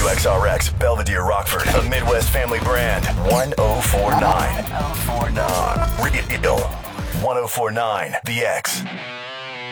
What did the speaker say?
WXRX, Belvedere, Rockford, a Midwest family brand. 1049. 1049. Real. 1049. The X.